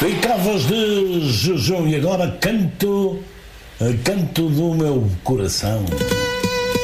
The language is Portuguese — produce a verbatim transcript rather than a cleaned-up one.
Ficavas de jejum e agora canto, canto do meu coração.